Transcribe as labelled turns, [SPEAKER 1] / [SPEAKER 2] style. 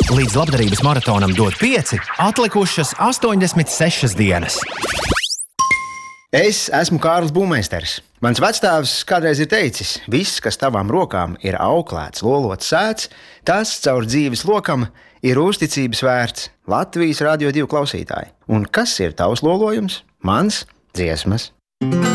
[SPEAKER 1] Līdz labdarības maratonam dod 5, atlikušas 86 dienas.
[SPEAKER 2] Es esmu Kārlis Būmeisters. Mans vectēvs kādreiz ir teicis, viss, kas tavām rokām ir auklēts, lolots sēts, tas caur dzīves lokam ir uzticības vērts. Latvijas Radio 2 klausītāji. Un kas ir tavs lolojums? Mans dziesmas.